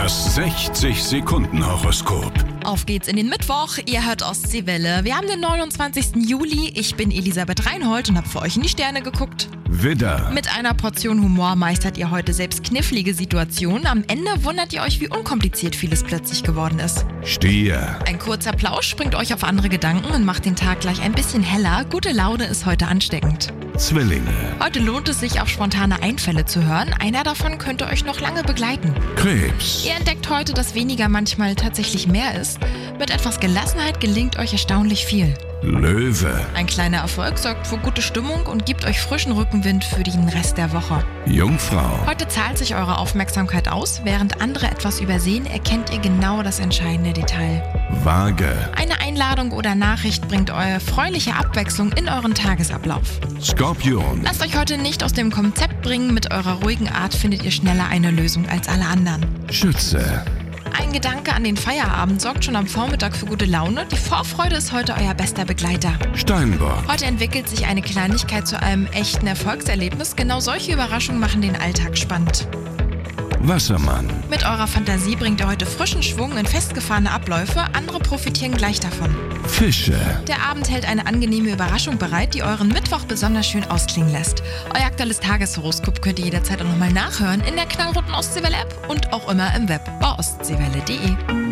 Das 60-Sekunden-Horoskop. Auf geht's in den Mittwoch, ihr hört Ostseewelle. Wir haben den 29. Juli, ich bin Elisabeth Reinhold und habe für euch in die Sterne geguckt. Widder, Mit einer Portion Humor meistert ihr heute selbst knifflige Situationen. Am Ende wundert ihr euch, wie unkompliziert vieles plötzlich geworden ist. Stier, Ein kurzer Plausch bringt euch auf andere Gedanken und macht den Tag gleich ein bisschen heller. Gute Laune ist heute ansteckend. Zwillinge, Heute lohnt es sich, auf spontane Einfälle zu hören. Einer davon könnte euch noch lange begleiten. Krebs, Ihr entdeckt heute, dass weniger manchmal tatsächlich mehr ist. Mit etwas Gelassenheit gelingt euch erstaunlich viel. Löwe, Ein kleiner Erfolg sorgt für gute Stimmung und gibt euch frischen Rückenwind für den Rest der Woche. Jungfrau, Heute zahlt sich eure Aufmerksamkeit aus. Während andere etwas übersehen, erkennt ihr genau das entscheidende Detail. Waage, Eine Einladung oder Nachricht bringt eure erfreuliche Abwechslung in euren Tagesablauf. Skorpion, Lasst euch heute nicht aus dem Konzept bringen. Mit eurer ruhigen Art findet ihr schneller eine Lösung als alle anderen. Schütze, Ein Gedanke an den Feierabend sorgt schon am Vormittag für gute Laune. Die Vorfreude ist heute euer bester Begleiter. Steinbock, Heute entwickelt sich eine Kleinigkeit zu einem echten Erfolgserlebnis. Genau solche Überraschungen machen den Alltag spannend. Wassermann, Mit eurer Fantasie bringt ihr heute frischen Schwung in festgefahrene Abläufe. Andere profitieren gleich davon. Fische. Der Abend hält eine angenehme Überraschung bereit, die euren Mittwoch besonders schön ausklingen lässt. Euer aktuelles Tageshoroskop könnt ihr jederzeit auch nochmal nachhören in der knallroten Ostseewelle-App und auch immer im Web bei ostseewelle.de.